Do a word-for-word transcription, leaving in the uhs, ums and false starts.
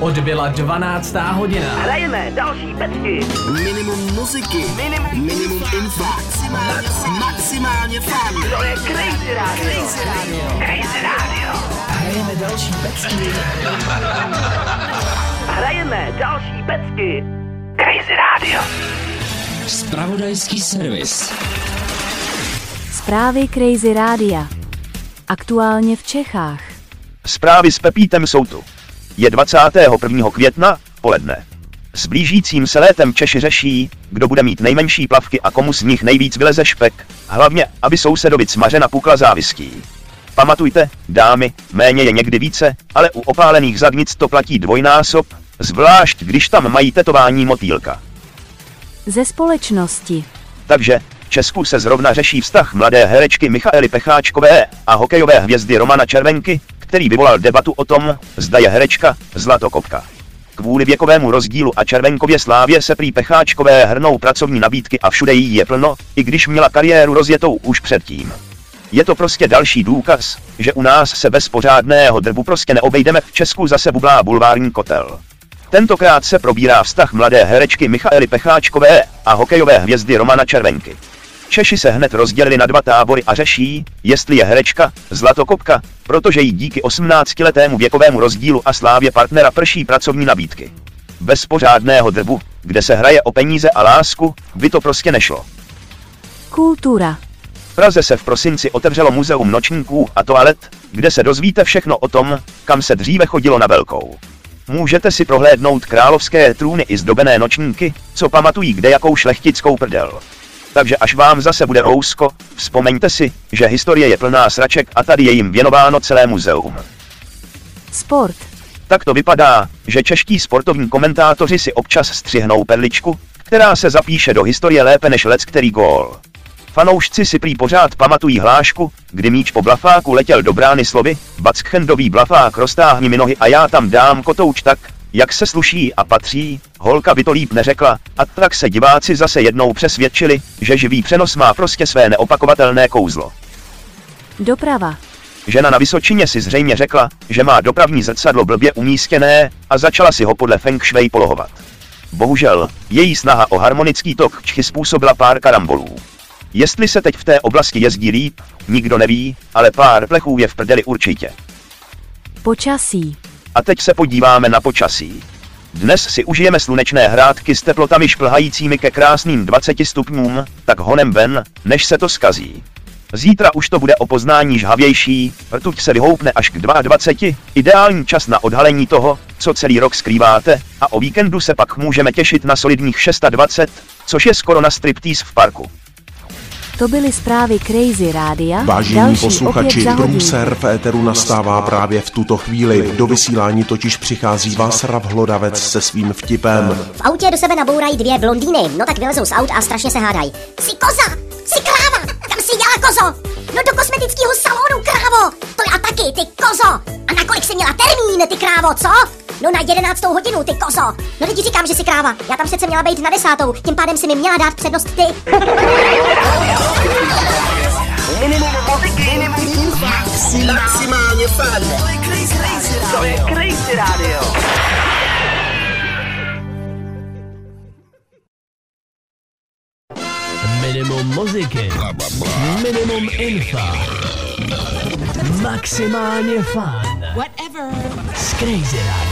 Odbyla dvanáctá hodina. Hrajeme další pecky. Minimum muziky. Minimum, minimum info. Maximálně, maximálně fun. To je Crazy Radio. Crazy Radio. Crazy Radio. Hrajeme další pecky. Hrajeme další pecky. Crazy Radio. Zpravodajský servis. Zprávy Crazy Rádia. Aktuálně v Čechách. Zprávy s Pepítem jsou tu. Je dvacátého prvního května, poledne. S blížícím se létem Češi řeší, kdo bude mít nejmenší plavky a komu z nich nejvíc vyleze špek, hlavně, aby sousedovi cmaře napukla záviský. Pamatujte, dámy, méně je někdy více, ale u opálených zadnic to platí dvojnásob, zvlášť když tam mají tetování motýlka. Ze společnosti. Takže v Česku se zrovna řeší vztah mladé herečky Michaely Pecháčkové a hokejové hvězdy Romana Červenky, který vyvolal debatu o tom, zda je herečka zlatokopka. Kvůli věkovému rozdílu a Červenkově slávě se prý Pecháčkové hrnou pracovní nabídky a všude jí je plno, i když měla kariéru rozjetou už předtím. Je to prostě další důkaz, že u nás se bez pořádného drbu prostě neobejdeme, v Česku zase bublá bulvární kotel. Tentokrát se probírá vztah mladé herečky Michaely Pecháčkové a hokejové hvězdy Romana Červenky. Češi se hned rozdělili na dva tábory a řeší, jestli je herečka zlatokopka, protože jí díky osmnáctiletému věkovému rozdílu a slávě partnera prší pracovní nabídky. Bez pořádného drbu, kde se hraje o peníze a lásku, by to prostě nešlo. Kultura. V Praze se v prosinci otevřelo muzeum nočníků a toalet, kde se dozvíte všechno o tom, kam se dříve chodilo na velkou. Můžete si prohlédnout královské trůny i zdobené nočníky, co pamatují kde jakou šlechtickou prdel. Takže až vám zase bude rousko, vzpomeňte si, že historie je plná sraček a tady je jim věnováno celé muzeum. Sport. Tak to vypadá, že čeští sportovní komentátoři si občas střihnou perličku, která se zapíše do historie lépe než leckterý gól. Fanoušci si prý pořád pamatují hlášku, kdy míč po blafáku letěl do brány slovy, backhandový blafák roztáhni mi nohy a já tam dám kotouč tak, jak se sluší a patří, holka by to líp neřekla, a tak se diváci zase jednou přesvědčili, že živý přenos má prostě své neopakovatelné kouzlo. Doprava. Žena na Vysočině si zřejmě řekla, že má dopravní zrcadlo blbě umístěné a začala si ho podle feng shui polohovat. Bohužel, její snaha o harmonický tok čchy způsobila pár karambolů. Jestli se teď v té oblasti jezdí líp, nikdo neví, ale pár plechů je v prdeli určitě. Počasí. A teď se podíváme na počasí. Dnes si užijeme slunečné hrádky s teplotami šplhajícími ke krásným dvaceti stupňům, tak honem ven, než se to skazí. Zítra už to bude o poznání žhavější, rtuť se vyhoupne až k dvaceti dvou, ideální čas na odhalení toho, co celý rok skrýváte, a o víkendu se pak můžeme těšit na solidních dvacet šest, což je skoro na striptease v parku. To byly zprávy Crazy Rádia. Vážení posluchači, průser v éteru nastává právě v tuto chvíli. Do vysílání totiž přichází Václav Hlodavec se svým vtipem. V autě do sebe nabourají dvě blondýny, no tak vylezou z aut a strašně se hádají. Jsi koza! Jsi kráva! Kam jsi jela, kozo? No do kosmetického salonu, krávo! To já taky, ty kozo! A na kolik jsi měla termín, ty krávo, co? No na jedenáctou hodinu, ty kozo! No teď ti říkám, že jsi kráva. Já tam přece měla být na desátou, tím pádem si mi měla dát přednost ty. Minimum muziky. Minimum Maximálně fun. To je Crazy Radio. Minimum muziky. Minimum info. Maximálně fun. Whatever. S Crazy Radio.